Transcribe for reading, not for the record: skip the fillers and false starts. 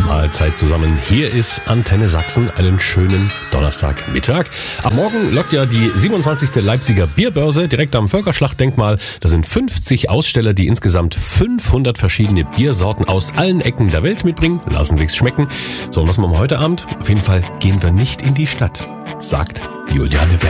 Mahlzeit zusammen. Hier ist Antenne Sachsen. Einen schönen Donnerstagmittag. Ab morgen lockt ja die 27. Leipziger Bierbörse direkt am Völkerschlachtdenkmal. Da sind 50 Aussteller, die insgesamt 500 verschiedene Biersorten aus allen Ecken der Welt mitbringen. Lassen sich's schmecken. So, und was machen wir heute Abend? Auf jeden Fall gehen wir nicht in die Stadt, sagt Juliane Werner.